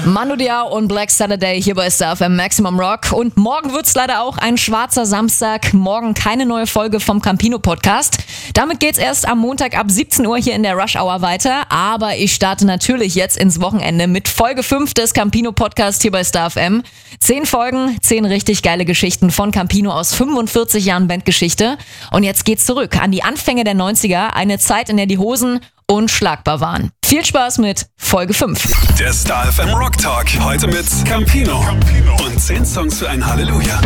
Manu Diao und Black Saturday hier bei Star FM Maximum Rock. Und morgen wird's leider auch ein schwarzer Samstag. Morgen keine neue Folge vom Campino Podcast. Damit geht's erst am Montag ab 17 Uhr hier in der Rush Hour weiter. Aber ich starte natürlich jetzt ins Wochenende mit Folge 5 des Campino Podcast hier bei Star FM. 10 Folgen, 10 richtig geile Geschichten von Campino aus 45 Jahren Bandgeschichte. Und jetzt geht's zurück an die Anfänge der 90er. Eine Zeit, in der die Hosen unschlagbar waren. Viel Spaß mit Folge 5. Der Star FM Rock Talk. Heute mit Campino. Und 10 Songs für ein Halleluja.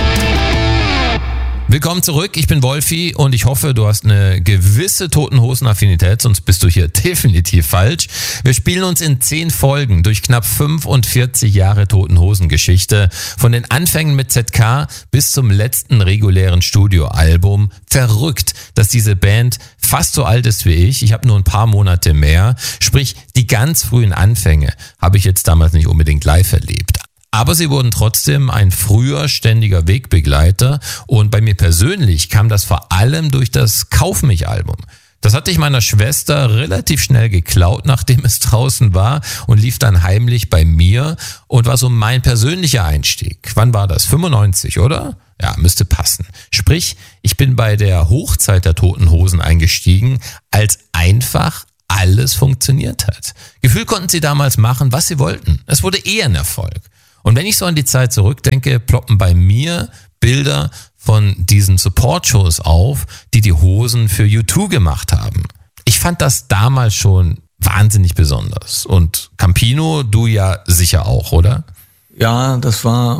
Willkommen zurück, ich bin Wolfi und ich hoffe, du hast eine gewisse Toten Hosen-Affinität, sonst bist du hier definitiv falsch. Wir spielen uns in 10 Folgen durch knapp 45 Jahre Toten Hosen-Geschichte, von den Anfängen mit ZK bis zum letzten regulären Studioalbum. Verrückt, dass diese Band fast so alt ist wie ich. Ich habe nur ein paar Monate mehr, sprich die ganz frühen Anfänge habe ich jetzt damals nicht unbedingt live erlebt. Aber sie wurden trotzdem ein früher ständiger Wegbegleiter und bei mir persönlich kam das vor allem durch das Kauf mich-Album. Das hatte ich meiner Schwester relativ schnell geklaut, nachdem es draußen war und lief dann heimlich bei mir und war so mein persönlicher Einstieg. Wann war das? 95, oder? Ja, müsste passen. Sprich, ich bin bei der Hochzeit der Toten Hosen eingestiegen, als einfach alles funktioniert hat. Gefühlt konnten sie damals machen, was sie wollten. Es wurde eher ein Erfolg. Und wenn ich so an die Zeit zurückdenke, ploppen bei mir Bilder von diesen Support-Shows auf, die die Hosen für U2 gemacht haben. Ich fand das damals schon wahnsinnig besonders. Und Campino, du ja sicher auch, oder? Ja, das war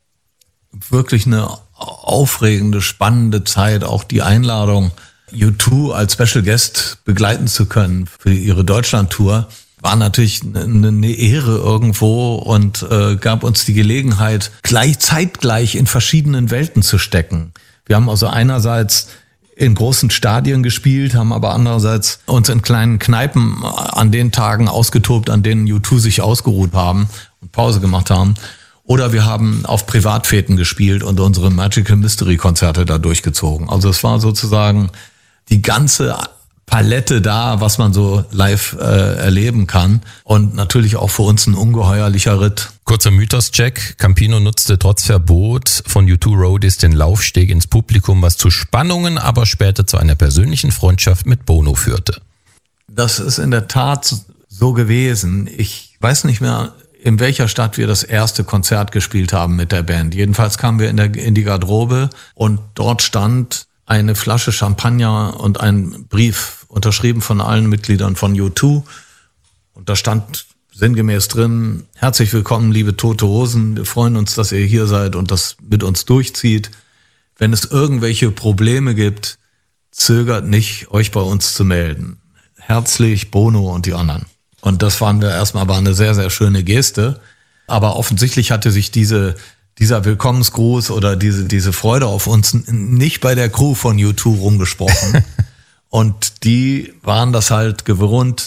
wirklich eine aufregende, spannende Zeit. Auch die Einladung, U2 als Special Guest begleiten zu können für ihre Deutschland-Tour, war natürlich eine Ehre irgendwo und gab uns die Gelegenheit, zeitgleich in verschiedenen Welten zu stecken. Wir haben also einerseits in großen Stadien gespielt, haben aber andererseits uns in kleinen Kneipen an den Tagen ausgetobt, an denen U2 sich ausgeruht haben und Pause gemacht haben. Oder wir haben auf Privatfäten gespielt und unsere Magical Mystery Konzerte da durchgezogen. Also es war sozusagen die ganze Palette da, was man so live erleben kann. Und natürlich auch für uns ein ungeheuerlicher Ritt. Kurzer Mythos-Check. Campino nutzte trotz Verbot von U2 Roadies den Laufsteg ins Publikum, was zu Spannungen, aber später zu einer persönlichen Freundschaft mit Bono führte. Das ist in der Tat so gewesen. Ich weiß nicht mehr, in welcher Stadt wir das erste Konzert gespielt haben mit der Band. Jedenfalls kamen wir in die Garderobe und dort stand eine Flasche Champagner und ein Brief, unterschrieben von allen Mitgliedern von U2. Und da stand sinngemäß drin: Herzlich willkommen, liebe Tote Hosen. Wir freuen uns, dass ihr hier seid und das mit uns durchzieht. Wenn es irgendwelche Probleme gibt, zögert nicht, euch bei uns zu melden. Herzlich, Bono und die anderen. Und das war eine sehr, sehr schöne Geste. Aber offensichtlich hatte sich dieser Willkommensgruß oder diese Freude auf uns nicht bei der Crew von U2 rumgesprochen. Und die waren das halt gewohnt,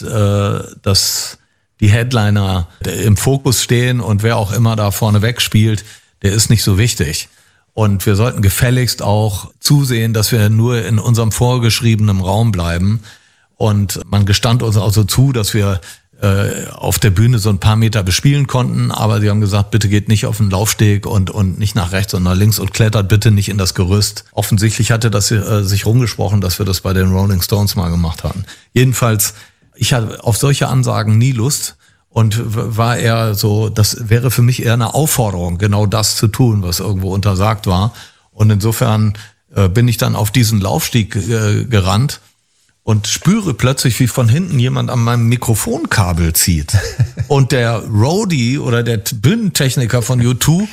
dass die Headliner im Fokus stehen und wer auch immer da vorne weg spielt, der ist nicht so wichtig. Und wir sollten gefälligst auch zusehen, dass wir nur in unserem vorgeschriebenen Raum bleiben. Und man gestand uns also zu, dass wir auf der Bühne so ein paar Meter bespielen konnten, aber sie haben gesagt, bitte geht nicht auf den Laufsteg und nicht nach rechts und nach links und klettert bitte nicht in das Gerüst. Offensichtlich hatte das sich rumgesprochen, dass wir das bei den Rolling Stones mal gemacht hatten. Jedenfalls, ich hatte auf solche Ansagen nie Lust und war eher so, das wäre für mich eher eine Aufforderung, genau das zu tun, was irgendwo untersagt war. Und insofern bin ich dann auf diesen Laufsteg gerannt und spüre plötzlich, wie von hinten jemand an meinem Mikrofonkabel zieht. Und der Roadie oder der Bühnentechniker von U2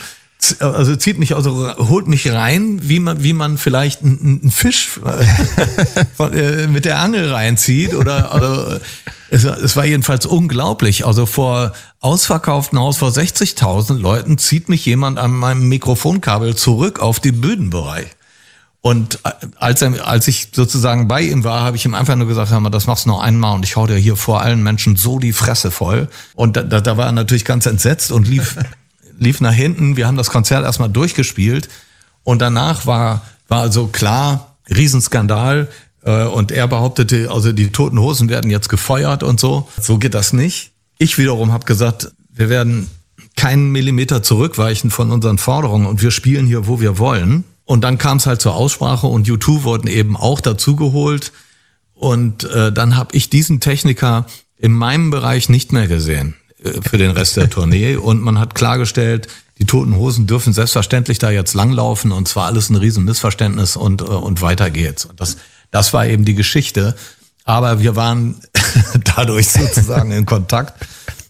holt mich rein, wie man vielleicht einen Fisch mit der Angel reinzieht. Oder es war jedenfalls unglaublich. Also vor ausverkauftem Haus, vor 60.000 Leuten zieht mich jemand an meinem Mikrofonkabel zurück auf den Bühnenbereich. Und als ich sozusagen bei ihm war, habe ich ihm einfach nur gesagt, hör mal, das machst du noch einmal und ich hau dir hier vor allen Menschen so die Fresse voll. Und da war er natürlich ganz entsetzt und lief nach hinten. Wir haben das Konzert erstmal durchgespielt und danach war also klar, Riesenskandal. Und er behauptete, also die Toten Hosen werden jetzt gefeuert und so. So geht das nicht. Ich wiederum habe gesagt, wir werden keinen Millimeter zurückweichen von unseren Forderungen und wir spielen hier, wo wir wollen. Und dann kam es halt zur Aussprache und U2 wurden eben auch dazugeholt. Und dann habe ich diesen Techniker in meinem Bereich nicht mehr gesehen für den Rest der Tournee. Und man hat klargestellt, die Toten Hosen dürfen selbstverständlich da jetzt langlaufen und zwar alles ein riesen Missverständnis und weiter geht's. Und das war eben die Geschichte. Aber wir waren dadurch sozusagen in Kontakt.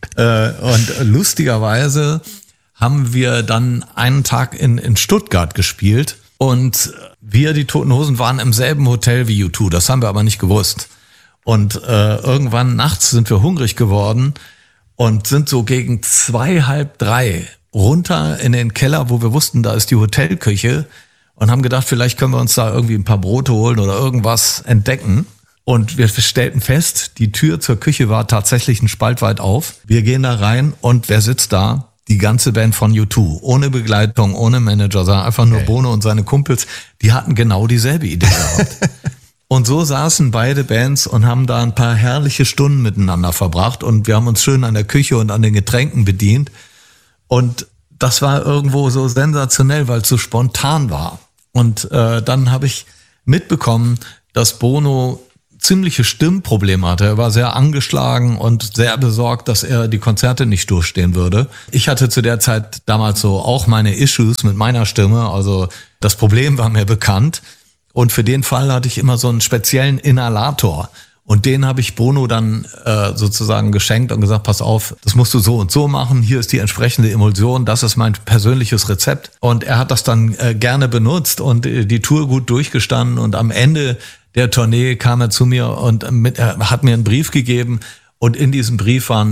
Und lustigerweise haben wir dann einen Tag in Stuttgart gespielt und wir, die Toten Hosen, waren im selben Hotel wie U2. Das haben wir aber nicht gewusst. Und irgendwann nachts sind wir hungrig geworden und sind so gegen 2:30 3 runter in den Keller, wo wir wussten, da ist die Hotelküche und haben gedacht, vielleicht können wir uns da irgendwie ein paar Brote holen oder irgendwas entdecken. Und wir stellten fest, die Tür zur Küche war tatsächlich ein Spalt weit auf. Wir gehen da rein und wer sitzt da? Die ganze Band von U2. Ohne Begleitung, ohne Manager, sondern einfach nur Bono und seine Kumpels. Die hatten genau dieselbe Idee gehabt. Und so saßen beide Bands und haben da ein paar herrliche Stunden miteinander verbracht. Und wir haben uns schön an der Küche und an den Getränken bedient. Und das war irgendwo so sensationell, weil es so spontan war. Und dann habe ich mitbekommen, dass Bono ziemliche Stimmprobleme hatte. Er war sehr angeschlagen und sehr besorgt, dass er die Konzerte nicht durchstehen würde. Ich hatte zu der Zeit damals so auch meine Issues mit meiner Stimme. Also das Problem war mir bekannt. Und für den Fall hatte ich immer so einen speziellen Inhalator. Und den habe ich Bono dann sozusagen geschenkt und gesagt, pass auf, das musst du so und so machen. Hier ist die entsprechende Emulsion. Das ist mein persönliches Rezept. Und er hat das dann gerne benutzt und die Tour gut durchgestanden. Und am Ende der Tournee kam er zu mir und hat mir einen Brief gegeben. Und in diesem Brief war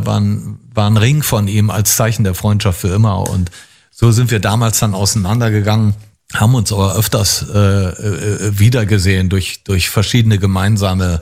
ein Ring von ihm als Zeichen der Freundschaft für immer. Und so sind wir damals dann auseinandergegangen, haben uns aber öfters wiedergesehen durch verschiedene gemeinsame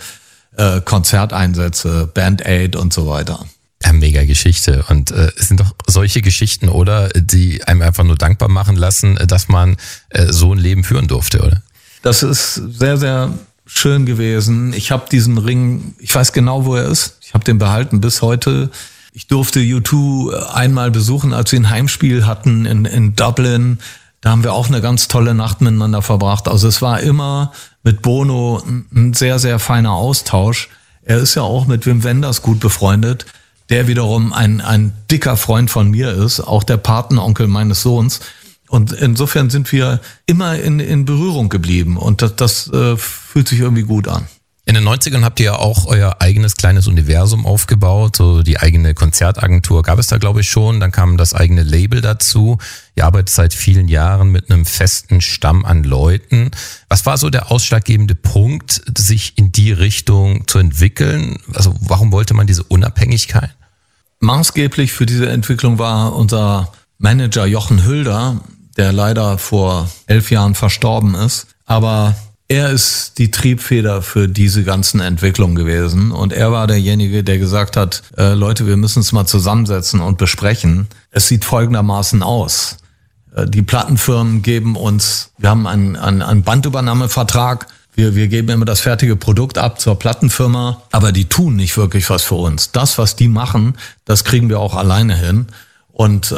Konzerteinsätze, Band Aid und so weiter. Ja, mega Geschichte. Und es sind doch solche Geschichten, oder, die einem einfach nur dankbar machen lassen, dass man so ein Leben führen durfte, oder? Das ist sehr, sehr schön gewesen. Ich habe diesen Ring, ich weiß genau, wo er ist. Ich habe den behalten bis heute. Ich durfte U2 einmal besuchen, als wir ein Heimspiel hatten in Dublin. Da haben wir auch eine ganz tolle Nacht miteinander verbracht. Also es war immer mit Bono ein sehr, sehr feiner Austausch. Er ist ja auch mit Wim Wenders gut befreundet, der wiederum ein dicker Freund von mir ist, auch der Patenonkel meines Sohns. Und insofern sind wir immer in Berührung geblieben und das fühlt sich irgendwie gut an. In den 90ern habt ihr ja auch euer eigenes kleines Universum aufgebaut, so die eigene Konzertagentur gab es da, glaube ich, schon. Dann kam das eigene Label dazu. Ihr arbeitet seit vielen Jahren mit einem festen Stamm an Leuten. Was war so der ausschlaggebende Punkt, sich in die Richtung zu entwickeln? Also warum wollte man diese Unabhängigkeit? Maßgeblich für diese Entwicklung war unser Manager Jochen Hülder, der leider vor 11 Jahren verstorben ist. Aber er ist die Triebfeder für diese ganzen Entwicklungen gewesen. Und er war derjenige, der gesagt hat, Leute, wir müssen es mal zusammensetzen und besprechen. Es sieht folgendermaßen aus. Die Plattenfirmen geben uns, wir haben einen Bandübernahmevertrag. Wir geben immer das fertige Produkt ab zur Plattenfirma, aber die tun nicht wirklich was für uns. Das, was die machen, das kriegen wir auch alleine hin. Und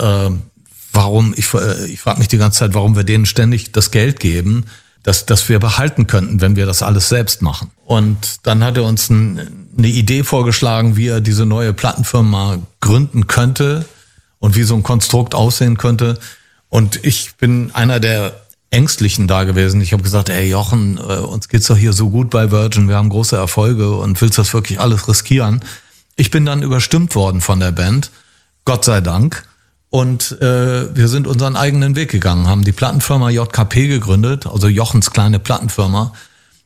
warum, ich frage mich die ganze Zeit, warum wir denen ständig das Geld geben, das wir behalten könnten, wenn wir das alles selbst machen. Und dann hat er uns eine Idee vorgeschlagen, wie er diese neue Plattenfirma gründen könnte und wie so ein Konstrukt aussehen könnte. Und ich bin einer der Ängstlichen da gewesen. Ich habe gesagt, ey Jochen, uns geht's doch hier so gut bei Virgin, wir haben große Erfolge und willst das wirklich alles riskieren? Ich bin dann überstimmt worden von der Band, Gott sei Dank. Und wir sind unseren eigenen Weg gegangen, haben die Plattenfirma JKP gegründet, also Jochens kleine Plattenfirma,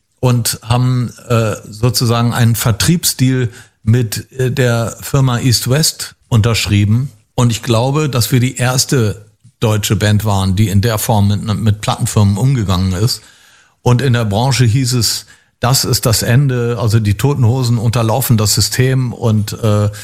und haben sozusagen einen Vertriebsdeal mit der Firma East West unterschrieben. Und ich glaube, dass wir die erste deutsche Band waren, die in der Form mit Plattenfirmen umgegangen ist. Und in der Branche hieß es, das ist das Ende, also die Toten Hosen unterlaufen das System und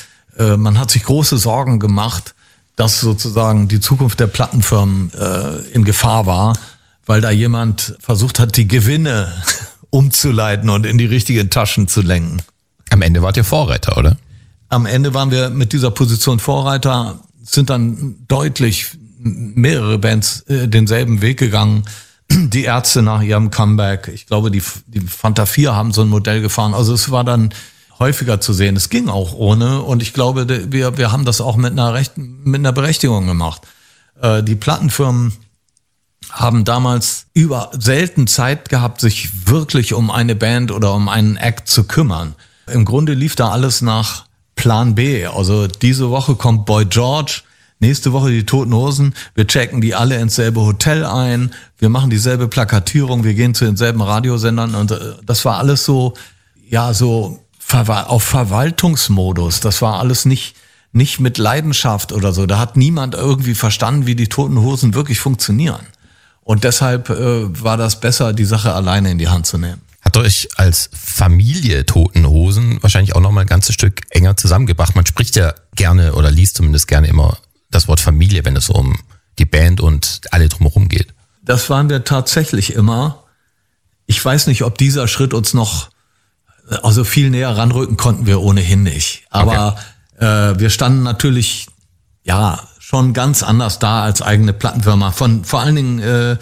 man hat sich große Sorgen gemacht, dass sozusagen die Zukunft der Plattenfirmen in Gefahr war, weil da jemand versucht hat, die Gewinne umzuleiten und in die richtigen Taschen zu lenken. Am Ende wart ihr Vorreiter, oder? am Ende waren wir mit dieser Position Vorreiter, sind dann deutlich mehrere Bands denselben Weg gegangen. Die Ärzte nach ihrem Comeback, ich glaube, die Fanta 4 haben so ein Modell gefahren. Also es war dann häufiger zu sehen. Es ging auch ohne und ich glaube, wir haben das auch mit einer Berechtigung gemacht. Die Plattenfirmen haben damals selten Zeit gehabt, sich wirklich um eine Band oder um einen Act zu kümmern. Im Grunde lief da alles nach Plan B. Also diese Woche kommt Boy George, nächste Woche die Toten Hosen. Wir checken die alle ins selbe Hotel ein. Wir machen dieselbe Plakatierung. Wir gehen zu denselben Radiosendern. Und das war alles so, ja, so auf Verwaltungsmodus. Das war alles nicht mit Leidenschaft oder so. Da hat niemand irgendwie verstanden, wie die Toten Hosen wirklich funktionieren. Und deshalb war das besser, die Sache alleine in die Hand zu nehmen. Hat euch als Familie Toten Hosen wahrscheinlich auch noch mal ein ganzes Stück enger zusammengebracht. Man spricht ja gerne oder liest zumindest gerne immer das Wort Familie, wenn es um die Band und alle drumherum geht. Das waren wir tatsächlich immer. Ich weiß nicht, ob dieser Schritt uns noch, also viel näher ranrücken konnten wir ohnehin nicht. Aber wir standen natürlich, ja, schon ganz anders da als eigene Plattenfirma. Vor allen Dingen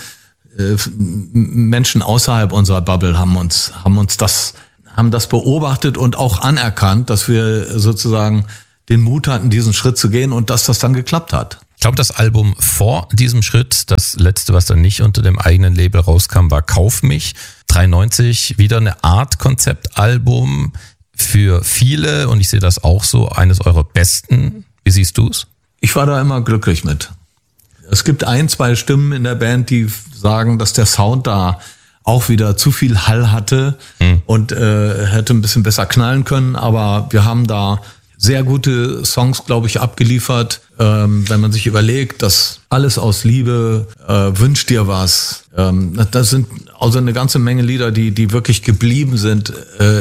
Menschen außerhalb unserer Bubble haben das beobachtet und auch anerkannt, dass wir sozusagen den Mut hatten, diesen Schritt zu gehen und dass das dann geklappt hat. Ich glaube, das Album vor diesem Schritt, das letzte, was dann nicht unter dem eigenen Label rauskam, war Kauf mich. 93, wieder eine Art Konzeptalbum für viele und ich sehe das auch so, eines eurer besten. Wie siehst du es? Ich war da immer glücklich mit. Es gibt 1-2 Stimmen in der Band, die sagen, dass der Sound da auch wieder zu viel Hall hatte und hätte ein bisschen besser knallen können, aber wir haben da sehr gute Songs, glaube ich, abgeliefert. Wenn man sich überlegt, dass Alles aus Liebe, Wünsch dir was, das sind also eine ganze Menge Lieder, die wirklich geblieben sind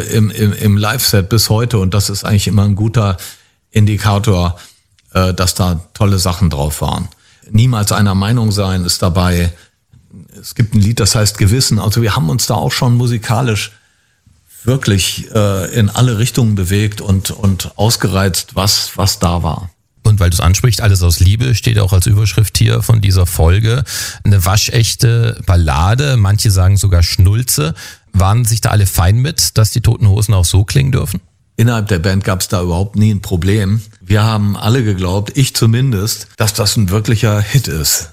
im Live-Set bis heute und das ist eigentlich immer ein guter Indikator, dass da tolle Sachen drauf waren. Niemals einer Meinung sein ist dabei. Es gibt ein Lied, das heißt Gewissen. Also wir haben uns da auch schon musikalisch wirklich in alle Richtungen bewegt und ausgereizt, was da war. Und weil du es ansprichst, Alles aus Liebe steht auch als Überschrift hier von dieser Folge. Eine waschechte Ballade, manche sagen sogar Schnulze. Waren sich da alle fein mit, dass die Toten Hosen auch so klingen dürfen? Innerhalb der Band gab es da überhaupt nie ein Problem. Wir haben alle geglaubt, ich zumindest, dass das ein wirklicher Hit ist.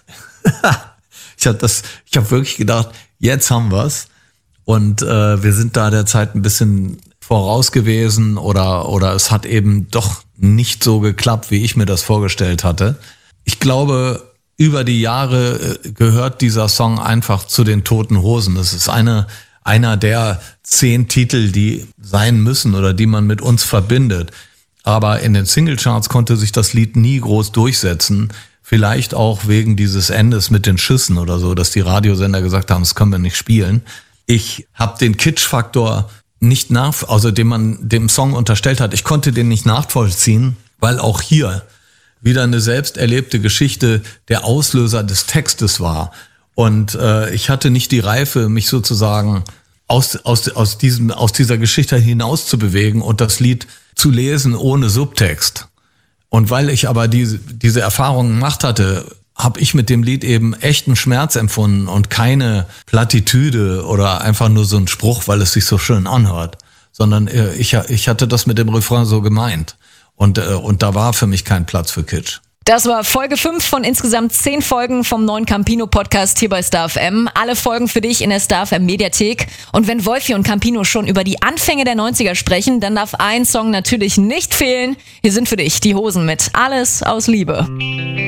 Ich habe wirklich gedacht, jetzt haben wir's. Und wir sind da der Zeit ein bisschen voraus gewesen oder es hat eben doch nicht so geklappt, wie ich mir das vorgestellt hatte. Ich glaube, über die Jahre gehört dieser Song einfach zu den Toten Hosen. Das ist einer der 10 Titel, die sein müssen oder die man mit uns verbindet. Aber in den Singlecharts konnte sich das Lied nie groß durchsetzen. Vielleicht auch wegen dieses Endes mit den Schüssen oder so, dass die Radiosender gesagt haben, das können wir nicht spielen. Ich habe den Kitsch-Faktor nicht dem man dem Song unterstellt hat. Ich konnte den nicht nachvollziehen, weil auch hier wieder eine selbst erlebte Geschichte der Auslöser des Textes war. Und ich hatte nicht die Reife, mich sozusagen aus dieser Geschichte hinaus zu bewegen und das Lied zu lesen ohne Subtext. Und weil ich aber diese Erfahrung gemacht hatte, habe ich mit dem Lied eben echten Schmerz empfunden und keine Plattitüde oder einfach nur so ein Spruch, weil es sich so schön anhört, sondern ich hatte das mit dem Refrain so gemeint. Und da war für mich kein Platz für Kitsch. Das war Folge 5 von insgesamt 10 Folgen vom neuen Campino-Podcast hier bei Star FM. Alle Folgen für dich in der Star FM Mediathek. Und wenn Wolfi und Campino schon über die Anfänge der 90er sprechen, dann darf ein Song natürlich nicht fehlen. Hier sind für dich die Hosen mit Alles aus Liebe.